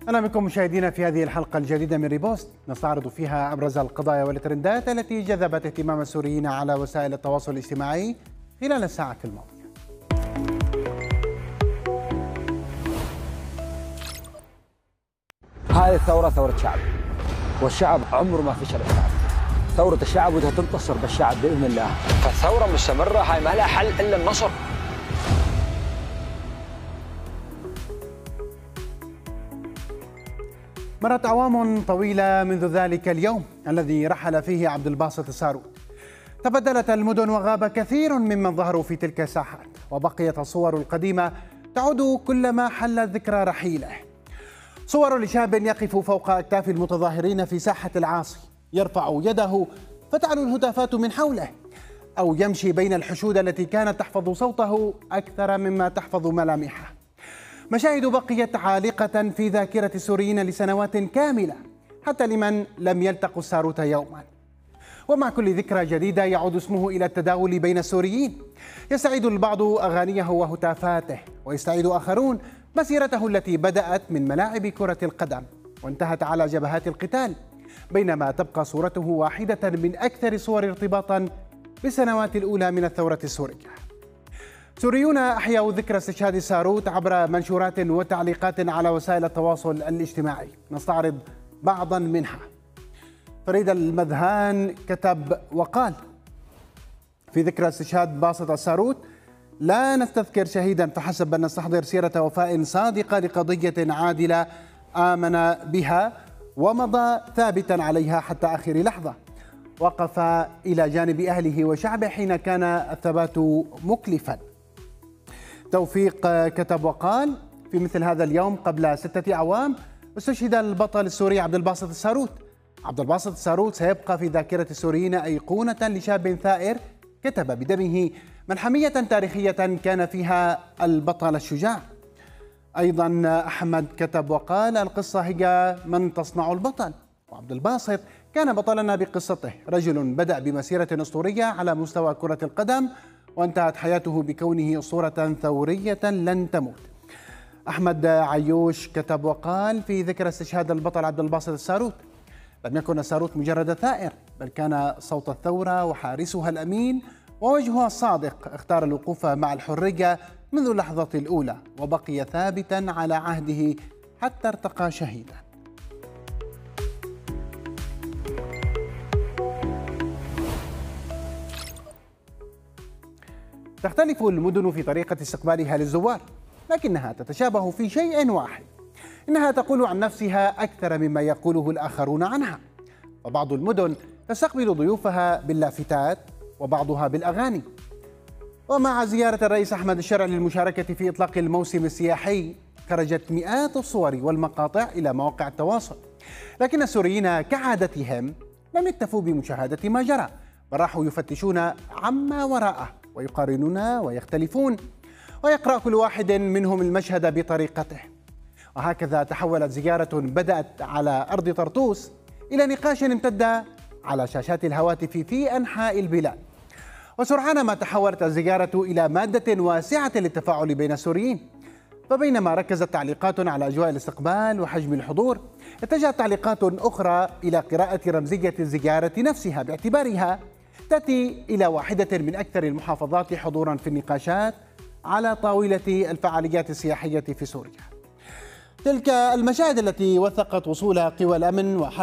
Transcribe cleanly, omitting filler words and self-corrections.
أهلا بكم مشاهدينا في هذه الحلقة الجديدة من ريبوست، نستعرض فيها أبرز القضايا والترندات التي جذبت اهتمام السوريين على وسائل التواصل الاجتماعي خلال الساعات الماضية. هذه الثورة ثورة شعب، والشعب عمره ما فشل الشعب. ثورة الشعب بدها تنتصر بالشعب بإذن الله. فالثورة مستمرة، هاي ما لها حل إلا النصر. مرت أعوام طويلة منذ ذلك اليوم الذي رحل فيه عبد الباسط الساروت. تبدلت المدن وغاب كثير ممن ظهروا في تلك الساحات، وبقيت الصور القديمة تعود كلما حلت ذكرى رحيله. صور لشاب يقف فوق أكتاف المتظاهرين في ساحة العاصي، يرفع يده فتعلو الهتافات من حوله، أو يمشي بين الحشود التي كانت تحفظ صوته أكثر مما تحفظ ملامحه. مشاهد بقيت عالقة في ذاكرة السوريين لسنوات كاملة، حتى لمن لم يلتقوا الساروت يوما. ومع كل ذكرى جديدة يعود اسمه إلى التداول بين السوريين، يستعيد البعض أغانيه وهتافاته، ويستعيد آخرون مسيرته التي بدأت من ملاعب كرة القدم وانتهت على جبهات القتال، بينما تبقى صورته واحدة من أكثر الصور ارتباطا بالسنوات الأولى من الثورة السورية. سوريون أحيوا ذكرى استشهاد الساروت عبر منشورات وتعليقات على وسائل التواصل الاجتماعي، نستعرض بعضا منها. فريد المذهان كتب وقال في ذكرى استشهاد باسط الساروت: لا نستذكر شهيدا فحسب، بل نستحضر سيرة وفاء صادقة لقضية عادلة آمن بها ومضى ثابتا عليها حتى آخر لحظة. وقف إلى جانب أهله وشعبه حين كان الثبات مكلفا. توفيق كتب وقال: في مثل هذا اليوم قبل 6 أعوام استشهد البطل السوري عبد الباسط الساروت. عبد الباسط الساروت سيبقى في ذاكرة السوريين أيقونة لشاب ثائر كتب بدمه ملحمية تاريخية كان فيها البطل الشجاع. أيضا أحمد كتب وقال: القصة هي من تصنع البطل، وعبد الباسط كان بطلنا بقصته، رجل بدأ بمسيرة أسطورية على مستوى كرة القدم وانتهت حياته بكونه أسطورة ثورية لن تموت. أحمد عيوش كتب وقال في ذكرى استشهاد البطل عبد الباسط الساروت: لم يكن الساروت مجرد ثائر، بل كان صوت الثورة وحارسها الأمين ووجهها الصادق. اختار الوقوف مع الحرية منذ اللحظة الأولى، وبقي ثابتا على عهده حتى ارتقى شهيدا. تختلف المدن في طريقة استقبالها للزوار، لكنها تتشابه في شيء واحد: إنها تقول عن نفسها أكثر مما يقوله الآخرون عنها. وبعض المدن تستقبل ضيوفها باللافتات وبعضها بالأغاني. ومع زيارة الرئيس أحمد الشرع للمشاركة في إطلاق الموسم السياحي، خرجت مئات الصور والمقاطع إلى مواقع التواصل، لكن السوريين كعادتهم لم يكتفوا بمشاهدة ما جرى، بل راحوا يفتشون عما وراءه ويقارنون ويختلفون، ويقرأ كل واحد منهم المشهد بطريقته. وهكذا تحولت زيارة بدأت على أرض طرطوس إلى نقاش امتد على شاشات الهواتف في أنحاء البلاد. وسرعان ما تحولت الزيارة إلى مادة واسعة للتفاعل بين السوريين. فبينما ركزت تعليقات على أجواء الاستقبال وحجم الحضور، اتجهت تعليقات أخرى إلى قراءة رمزية الزيارة نفسها، باعتبارها تأتي إلى واحدة من أكثر المحافظات حضورا في النقاشات على طاولة الفعاليات السياحية في سوريا. تلك المشاهد التي وثقت وصول قوى الأمن